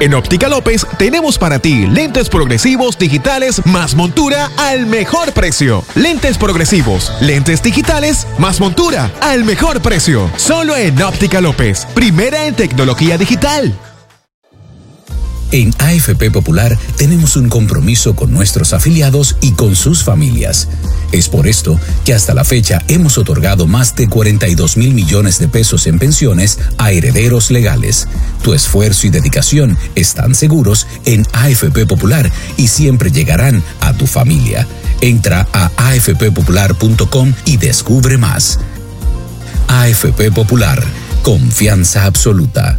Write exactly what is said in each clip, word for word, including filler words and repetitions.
En Óptica López tenemos para ti lentes progresivos digitales más montura al mejor precio. Lentes progresivos, lentes digitales más montura al mejor precio. Solo en Óptica López, primera en tecnología digital. En A F P Popular tenemos un compromiso con nuestros afiliados y con sus familias. Es por esto que hasta la fecha hemos otorgado más de cuarenta y dos mil millones de pesos en pensiones a herederos legales. Tu esfuerzo y dedicación están seguros en A F P Popular y siempre llegarán a tu familia. Entra a a f p popular punto com y descubre más. A F P Popular, confianza absoluta.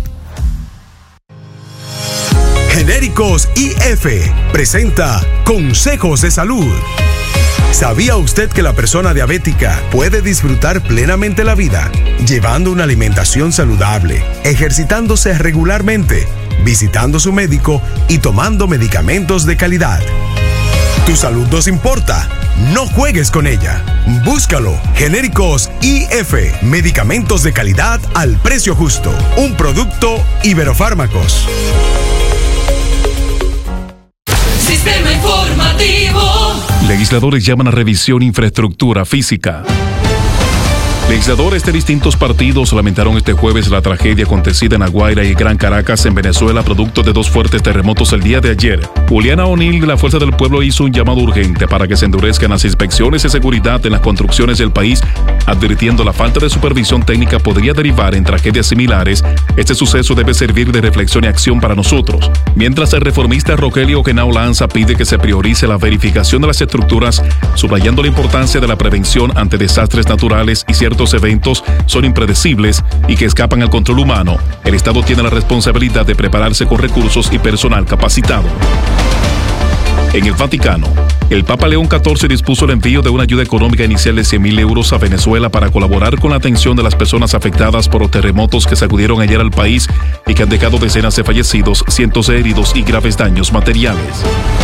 Genéricos I F presenta Consejos de Salud. ¿Sabía usted que la persona diabética puede disfrutar plenamente la vida llevando una alimentación saludable, ejercitándose regularmente, visitando a su médico y tomando medicamentos de calidad? Tu salud nos importa. No juegues con ella. Búscalo. Genéricos I F. Medicamentos de calidad al precio justo. Un producto Iberofármacos. Sistema informativo. Legisladores llaman a revisión infraestructura física. Legisladores de distintos partidos lamentaron este jueves la tragedia acontecida en La Guaira y Gran Caracas, en Venezuela, producto de dos fuertes terremotos el día de ayer. Juliana O'Neill de la Fuerza del Pueblo hizo un llamado urgente para que se endurezcan las inspecciones de seguridad en las construcciones del país, advirtiendo la falta de supervisión técnica podría derivar en tragedias similares. Este suceso debe servir de reflexión y acción para nosotros. Mientras el reformista Rogelio Genao Lanza pide que se priorice la verificación de las estructuras, subrayando la importancia de la prevención ante desastres naturales y ciertos eventos son impredecibles y que escapan al control humano. El Estado tiene la responsabilidad de prepararse con recursos y personal capacitado. En el Vaticano, el Papa León catorce dispuso el envío de una ayuda económica inicial de cien mil euros a Venezuela para colaborar con la atención de las personas afectadas por los terremotos que sacudieron ayer al país y que han dejado decenas de fallecidos, cientos de heridos y graves daños materiales.